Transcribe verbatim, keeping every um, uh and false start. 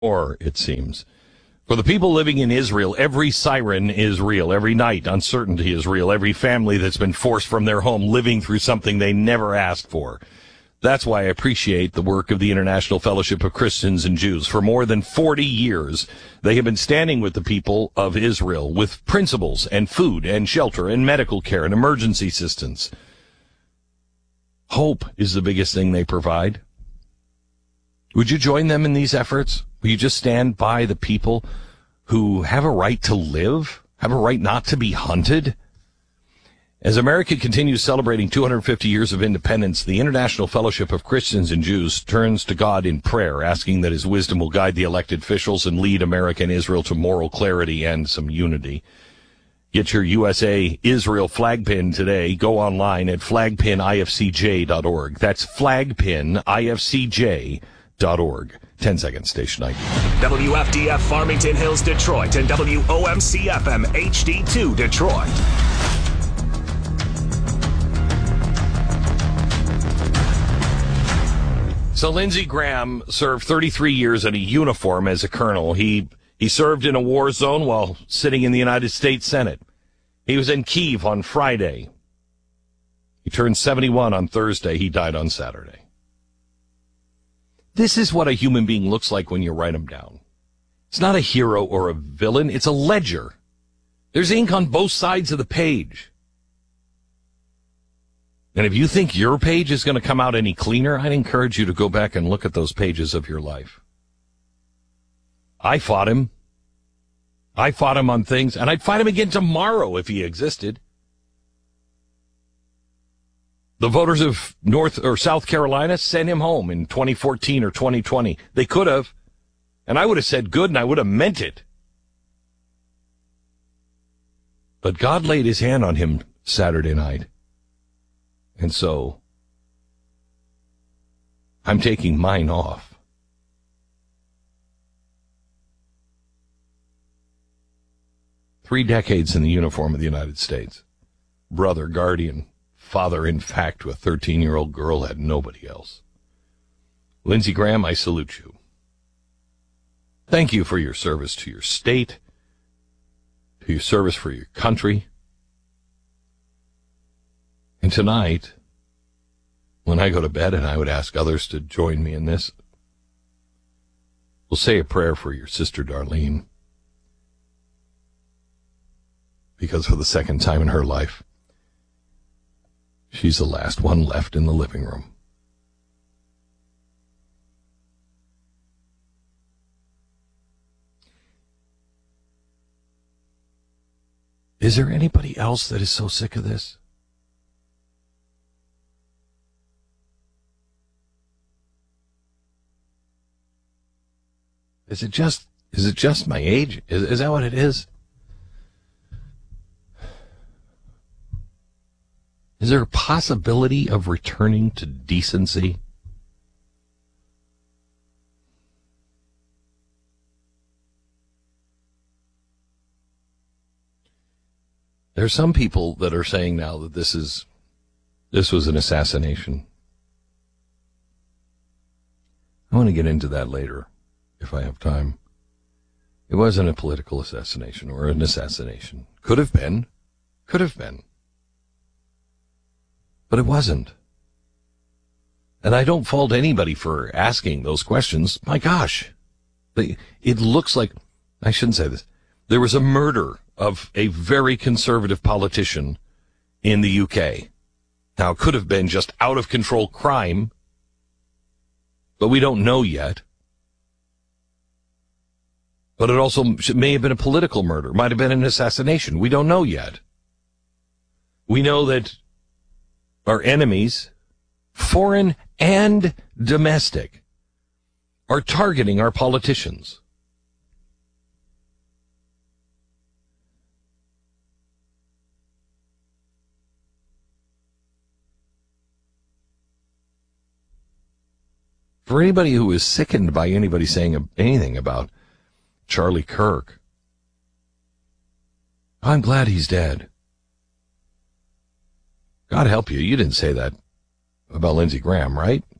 Or, it seems. For the people living in Israel, every siren is real. Every night, uncertainty is real. Every family that's been forced from their home living through something they never asked for. That's why I appreciate the work of the International Fellowship of Christians and Jews. For more than forty years, they have been standing with the people of Israel with principles and food and shelter and medical care and emergency assistance. Hope is the biggest thing they provide. Would you join them in these efforts? Will you just stand by the people who have a right to live, have a right not to be hunted? As America continues celebrating two hundred fifty years of independence, the International Fellowship of Christians and Jews turns to God in prayer, asking that his wisdom will guide the elected officials and lead America and Israel to moral clarity and some unity. Get your U S A Israel flag pin today. Go online at flag pin I F C J dot org. That's flag pin I F C J dot org. ten seconds, station I D. W F D F Farmington Hills, Detroit, and W O M C F M H D two, Detroit. So Lindsey Graham served thirty-three years in a uniform as a colonel. He he served in a war zone while sitting in the United States Senate. He was in Kyiv on Friday. He turned seventy-one on Thursday. He died on Saturday. This is what a human being looks like when you write him down. It's not a hero or a villain. It's a ledger. There's ink on both sides of the page. And if you think your page is going to come out any cleaner, I'd encourage you to go back and look at those pages of your life. I fought him. I fought him on things, and I'd fight him again tomorrow if he existed. The voters of North or South Carolina sent him home in twenty fourteen or twenty twenty. They could have, and I would have said good, and I would have meant it. But God laid his hand on him Saturday night. And so, I'm taking mine off. Three decades in the uniform of the United States. Brother, guardian, father, in fact, to a thirteen-year-old girl, had nobody else. Lindsey Graham, I salute you. Thank you for your service to your state, to your service for your country. And tonight, when I go to bed, and I would ask others to join me in this, we'll say a prayer for your sister Darlene. Because for the second time in her life, she's the last one left in the living room. Is there anybody else that is so sick of this? Is it just, is it just my age? Is, is that what it is? Is there a possibility of returning to decency? There are some people that are saying now that this is, this was an assassination. I want to get into that later, if I have time. It wasn't a political assassination or an assassination. Could have been. Could have been. But it wasn't. And I don't fault anybody for asking those questions. My gosh. They, it looks like, I shouldn't say this, there was a murder of a very conservative politician in the U K. Now, it could have been just out-of-control crime, but we don't know yet. But it also may have been a political murder, might have been an assassination. We don't know yet. We know that our enemies, foreign and domestic, are targeting our politicians. For anybody who is sickened by anybody saying anything about Charlie Kirk, I'm glad he's dead. God help you, you didn't say that about Lindsey Graham, right?